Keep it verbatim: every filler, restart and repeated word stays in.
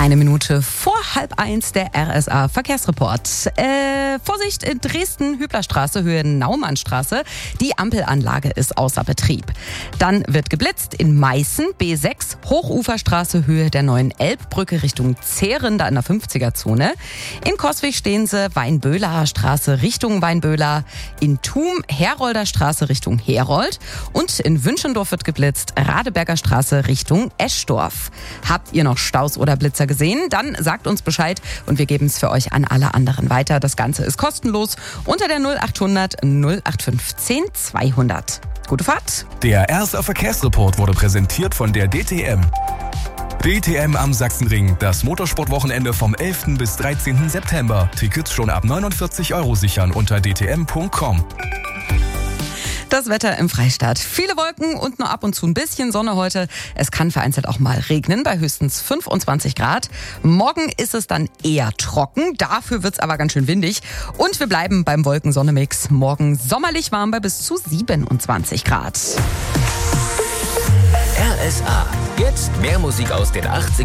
Eine Minute vor halb eins der R S A Verkehrsreport. Äh, Vorsicht in Dresden, Hüblerstraße, Höhe Naumannstraße. Die Ampelanlage ist außer Betrieb. Dann wird geblitzt in Meißen, B sechs, Hochuferstraße, Höhe der neuen Elbbrücke Richtung Zehren, da in der fünfziger-Zone. In Coswig stehen sie, Weinböhler Straße Richtung Weinböhler. In Thum, Herolder Straße Richtung Herold. Und in Wünschendorf wird geblitzt, Radeberger Straße Richtung Eschdorf. Habt ihr noch Staus oder Blitzer gesehen? Dann sagt uns Bescheid und wir geben es für euch an alle anderen weiter. Das Ganze ist kostenlos unter der null achthundert null acht fünfzehn zweihundert. Gute Fahrt! Der R S A Verkehrsreport wurde präsentiert von der D T M. D T M am Sachsenring, das Motorsportwochenende vom elften bis dreizehnten September. Tickets schon ab neunundvierzig Euro sichern unter d t m punkt com. Das Wetter im Freistaat. Viele Wolken und nur ab und zu ein bisschen Sonne heute. Es kann vereinzelt auch mal regnen bei höchstens fünfundzwanzig Grad. Morgen ist es dann eher trocken. Dafür wird's aber ganz schön windig. Und wir bleiben beim Wolken-Sonne-Mix. Morgen sommerlich warm bei bis zu siebenundzwanzig Grad. R S A. Jetzt mehr Musik aus den achtziger